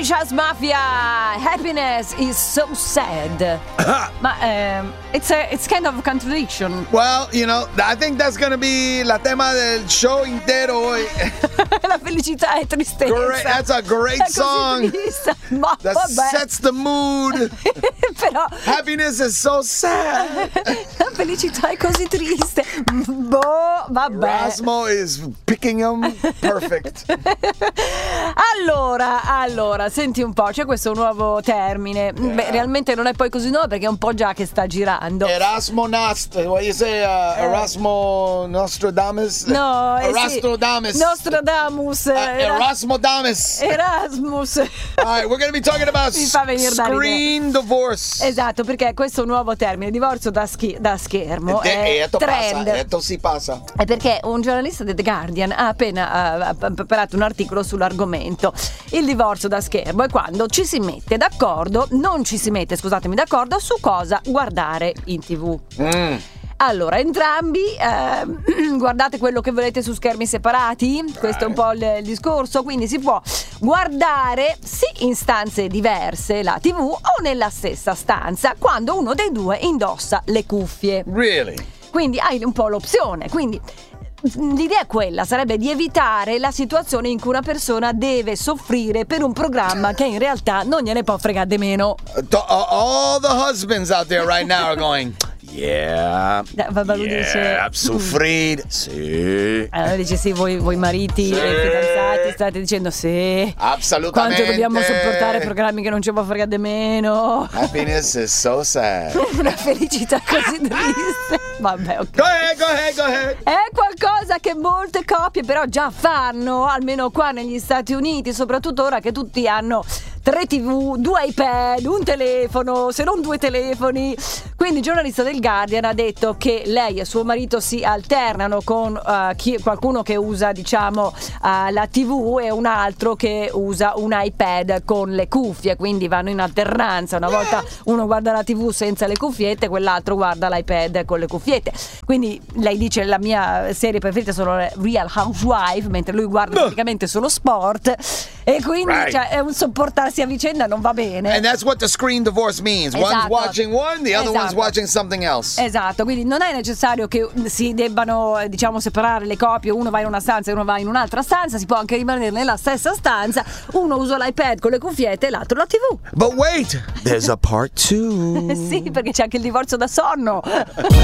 Jazz Mafia, Happiness is so sad. Ma it's kind of a contradiction. Well, you know, I think that's gonna be la tema del show intero hoy. La felicità è tristezza. Great, that's a great song. Ma that vabbè. sets the mood. Però Happiness is so sad. la felicità è così triste. Boh, vabbè. Rasmo is picking them perfect. Allora, senti un po', c'è questo nuovo termine. Beh, realmente non è poi così nuovo perché è un po' già che sta girando. Erasmo Nast, what you say, Erasmo Nostradamus? No, Erasmodamus. sì. Nostradamus. Erasmodamus. Erasmus. All right, we're going to be talking about Mi fa venire da ridere. screen divorce. Esatto, perché questo nuovo termine, divorzio da schermo, è Esto trend. pasa, esto sì pasa. È perché un giornalista di The Guardian ha appena preparato un articolo sull'argomento. Il divorzio da schermo è quando ci si mette d'accordo, non ci si mette, scusatemi, d'accordo su cosa guardare in TV. Allora, entrambi guardate quello che volete su schermi separati, questo è un po' il discorso, quindi si può guardare sì in stanze diverse la TV o nella stessa stanza quando uno dei due indossa le cuffie. Really? Quindi hai un po' l'opzione, quindi l'idea è quella, sarebbe di evitare la situazione in cui una persona deve soffrire per un programma che in realtà non gliene può fregare di meno. All the husbands out there right now are going, yeah, soffrire, sì. Allora dice sì, voi mariti e fidanzati state dicendo sì, assolutamente. quanto dobbiamo sopportare programmi che non ci può fregare di meno. Happiness is so sad. Una felicità così triste. Vabbè, ok. Go ahead. È qualcosa che molte coppie però già fanno, almeno qua negli Stati Uniti, soprattutto ora che tutti hanno 3 TV, 2 iPad, un telefono, se non 2 telefoni. Quindi il giornalista del Guardian ha detto che lei e suo marito si alternano con qualcuno che usa, diciamo, la TV e un altro che usa un iPad con le cuffie, quindi vanno in alternanza. Una volta uno guarda la TV senza le cuffiette, quell'altro guarda l'iPad con le cuffiette. Quindi lei dice la mia serie preferita sono Real Housewives, mentre lui guarda praticamente solo sport, e quindi cioè, è un sopportarsi a vicenda, non va bene. And that's what the screen divorce means. Esatto. One's watching one, the other one's watching something else. Esatto, quindi non è necessario che si debbano, diciamo, separare le coppie, uno va in una stanza e uno va in un'altra stanza, si può anche rimanere nella stessa stanza, uno usa l'iPad con le cuffiette e l'altro la TV. But wait, there's a part 2. Sì, perché c'è anche il divorzio da sonno.